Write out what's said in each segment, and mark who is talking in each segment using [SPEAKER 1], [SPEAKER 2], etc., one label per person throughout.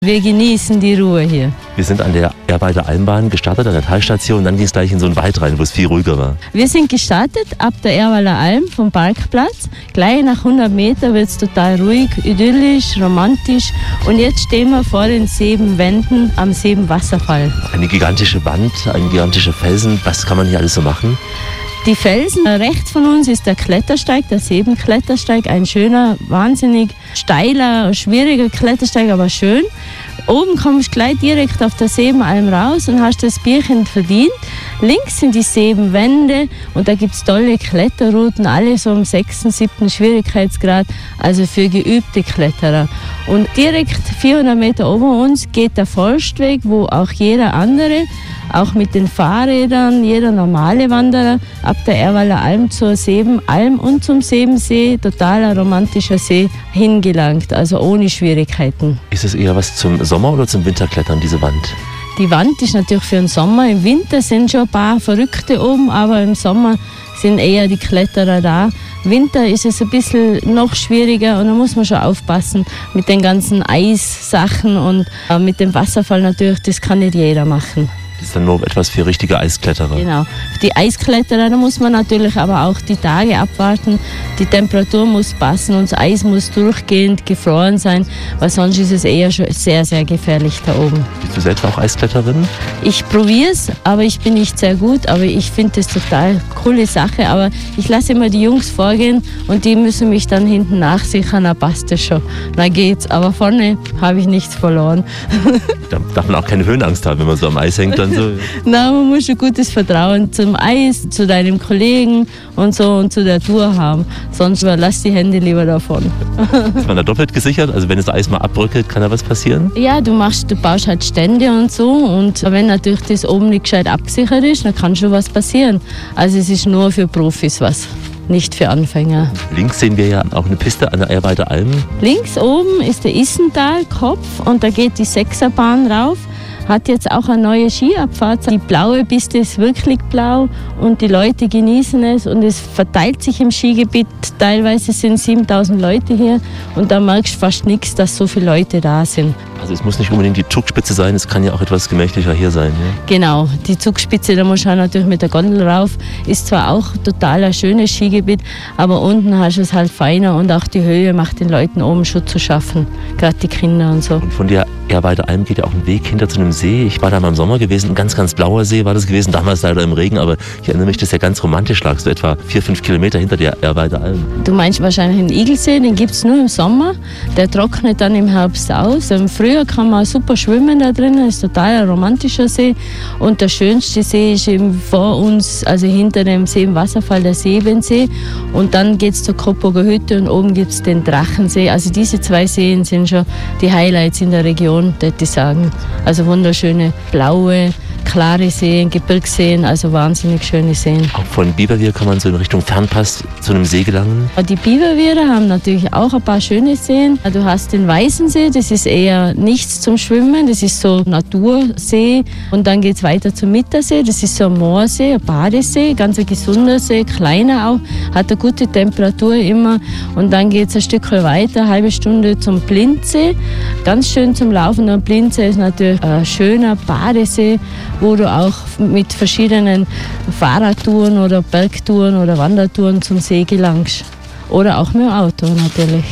[SPEAKER 1] Wir genießen die Ruhe hier.
[SPEAKER 2] Wir sind an der Ehrweiler Almbahn gestartet, an der Talstation. Dann ging es gleich in so einen Wald rein, wo es viel ruhiger war.
[SPEAKER 1] Wir sind gestartet ab der Ehrweiler Alm vom Parkplatz. Gleich nach 100 Meter wird es total ruhig, idyllisch, romantisch. Und jetzt stehen wir vor den 7 Wänden am Sebenwasserfall.
[SPEAKER 2] Eine gigantische Wand, ein gigantischer Felsen. Was kann man hier alles so machen?
[SPEAKER 1] Die Felsen, rechts von uns ist der Klettersteig, der Sebenklettersteig. Ein schöner, wahnsinnig steiler, schwieriger Klettersteig, aber schön. Oben kommst du gleich direkt auf der Sebenalm raus und hast das Bierchen verdient. Links sind die Sebenwände und da gibt es tolle Kletterrouten, alle so im 6., 7. Schwierigkeitsgrad, also für geübte Kletterer. Und direkt 400 Meter ober uns geht der Forstweg, wo auch jeder andere, auch mit den Fahrrädern, jeder normale Wanderer, ab der Ehrweiler Alm zur Sebenalm und zum Sebensee, totaler romantischer See, hingelangt, also ohne Schwierigkeiten.
[SPEAKER 2] Ist es eher was zum Sommer- oder zum Winterklettern, diese Wand?
[SPEAKER 1] Die Wand ist natürlich für den Sommer. Im Winter sind schon ein paar Verrückte oben, aber im Sommer sind eher die Kletterer da. Im Winter ist es ein bisschen noch schwieriger und da muss man schon aufpassen mit den ganzen Eissachen und mit dem Wasserfall natürlich, das kann nicht jeder machen.
[SPEAKER 2] Das ist dann nur etwas für richtige Eiskletterer.
[SPEAKER 1] Genau. Die Eiskletterer, da muss man natürlich aber auch die Tage abwarten. Die Temperatur muss passen und das Eis muss durchgehend gefroren sein, weil sonst ist es eher schon sehr, sehr gefährlich da oben.
[SPEAKER 2] Bist du selbst auch Eiskletterin?
[SPEAKER 1] Ich probiere es, aber ich bin nicht sehr gut. Aber ich finde das total coole Sache. Aber ich lasse immer die Jungs vorgehen und die müssen mich dann hinten nachsichern, dann passt das schon. Dann geht's. Aber vorne habe ich nichts verloren.
[SPEAKER 2] Da darf man auch keine Höhenangst haben, wenn man so am Eis hängt. Dann so.
[SPEAKER 1] Nein, man muss ein gutes Vertrauen zum Eis, zu deinem Kollegen und so und zu der Tour haben. Sonst lass die Hände lieber davon.
[SPEAKER 2] Ist man da doppelt gesichert? Also wenn das Eis mal abbröckelt, kann da was passieren?
[SPEAKER 1] Ja, du baust halt Stände und so. Und wenn natürlich das oben nicht gescheit abgesichert ist, dann kann schon was passieren. Also es ist nur für Profis was, nicht für Anfänger.
[SPEAKER 2] Links sehen wir ja auch eine Piste an der Ehrweiler Alm.
[SPEAKER 1] Links oben ist der Issental-Kopf und da geht die 6er-Bahn rauf. Hat jetzt auch eine neue Skiabfahrt. Die blaue Piste ist wirklich blau und die Leute genießen es und es verteilt sich im Skigebiet. Teilweise sind 7000 Leute hier und da merkst du fast nichts, dass so viele Leute da sind.
[SPEAKER 2] Also es muss nicht unbedingt die Zugspitze sein, es kann ja auch etwas gemächlicher hier sein. Ja?
[SPEAKER 1] Genau, die Zugspitze, da musst du natürlich mit der Gondel rauf. Ist zwar auch total ein schönes Skigebiet, aber unten hast du es halt feiner und auch die Höhe macht den Leuten oben schon zu schaffen, gerade die Kinder und so.
[SPEAKER 2] Und von der Ehrweiler Alm geht ja auch ein Weg hinter zu einem See. Ich war da mal im Sommer gewesen, ein ganz, ganz blauer See war das gewesen, damals leider im Regen, aber ich erinnere mich, das ist ja ganz romantisch, lagst du etwa 4-5 Kilometer hinter der Ehrweiler Alm.
[SPEAKER 1] Du meinst wahrscheinlich den Igelsee, den gibt es nur im Sommer, der trocknet dann im Herbst aus. Im Frühjahr kann man super schwimmen da drinnen, ist total ein romantischer See und der schönste See ist eben vor uns, also hinter dem Sebenwasserfall, der Sebensee und dann geht es zur Koppoger Hütte und oben gibt es den Drachensee. Also diese 2 Seen sind schon die Highlights in der Region, würde ich sagen. Also wunderschöne blaue, klare Seen, Gebirgsseen, also wahnsinnig schöne Seen.
[SPEAKER 2] Auch von Biberwier kann man so in Richtung Fernpass zu einem See gelangen?
[SPEAKER 1] Die Biberwierer haben natürlich auch ein paar schöne Seen. Du hast den Weißensee, das ist eher nichts zum Schwimmen, das ist so Natursee. Und dann geht es weiter zum Mittersee, das ist so ein Moorsee, ein Badesee, ganz ein gesunder See, kleiner auch, hat eine gute Temperatur immer. Und dann geht es ein Stück weiter, eine halbe Stunde zum Blindsee, ganz schön zum Laufen. Und Blindsee ist natürlich ein schöner Badesee, wo du auch mit verschiedenen Fahrradtouren oder Bergtouren oder Wandertouren zum See gelangst. Oder auch mit dem Auto natürlich.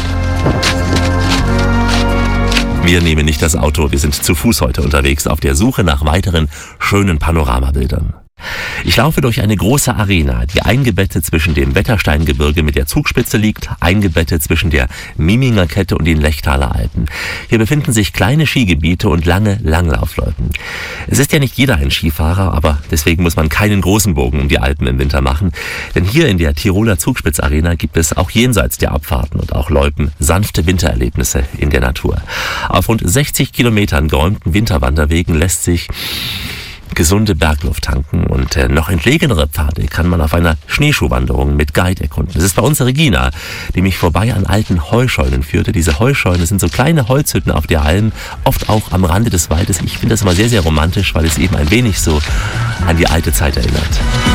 [SPEAKER 2] Wir nehmen nicht das Auto, wir sind zu Fuß heute unterwegs auf der Suche nach weiteren schönen Panoramabildern. Ich laufe durch eine große Arena, die eingebettet zwischen dem Wettersteingebirge mit der Zugspitze liegt, eingebettet zwischen der Miminger Kette und den Lechtaler Alpen. Hier befinden sich kleine Skigebiete und lange Langlaufloipen. Es ist ja nicht jeder ein Skifahrer, aber deswegen muss man keinen großen Bogen um die Alpen im Winter machen. Denn hier in der Tiroler Zugspitzarena gibt es auch jenseits der Abfahrten und auch Loipen sanfte Wintererlebnisse in der Natur. Auf rund 60 Kilometern geräumten Winterwanderwegen lässt sich gesunde Bergluft tanken und noch entlegenere Pfade kann man auf einer Schneeschuhwanderung mit Guide erkunden. Das ist bei uns Regina, die mich vorbei an alten Heuscheunen führte. Diese Heuscheunen sind so kleine Holzhütten auf der Alm, oft auch am Rande des Waldes. Ich finde das immer sehr, sehr romantisch, weil es eben ein wenig so an die alte Zeit erinnert.